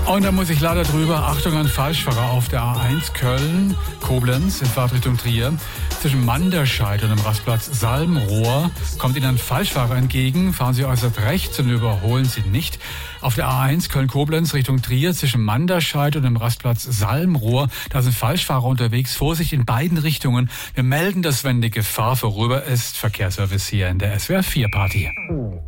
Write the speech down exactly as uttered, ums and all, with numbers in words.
Und da muss ich leider drüber. Achtung an Falschfahrer auf der A eins Köln, Koblenz in Fahrtrichtung Trier. Zwischen Manderscheid und dem Rastplatz Salmrohr kommt Ihnen ein Falschfahrer entgegen. Fahren Sie äußerst rechts und überholen Sie nicht. Auf der A eins Köln-Koblenz Richtung Trier zwischen Manderscheid und dem Rastplatz Salmrohr. Da sind Falschfahrer unterwegs. Vorsicht in beiden Richtungen. Wir melden das, wenn die Gefahr vorüber ist. Verkehrsservice hier in der S W R vier Party.